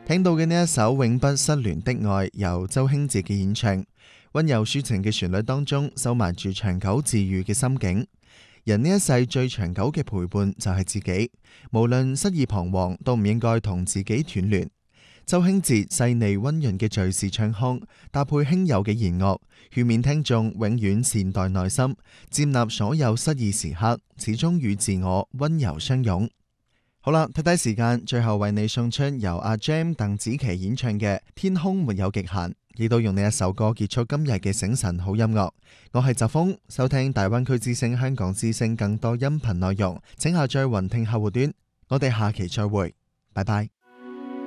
聽到嘅呢一首《永不失聯的愛》，由周興哲嘅演唱，溫柔抒情嘅旋律當中，收埋住長久治愈嘅心境。人呢一世最長久嘅陪伴就係自己，無論失意彷徨，都唔應該同自己斷聯。周興哲細膩溫潤嘅敘事唱腔，搭配輕柔嘅弦樂，勸勉聽眾永遠善待內心，接納所有失意時刻，始終與自我溫柔相擁。好啦，睇睇時間，最後為你送出由阿 Jam 鄧紫棋演唱嘅《天空沒有極限》，亦都用呢一首歌結束今日嘅醒晨好音樂。我係澤峰，收聽大灣區之聲香港之聲更多音頻內容，請下載雲聽客戶端。我哋下期再會，拜拜。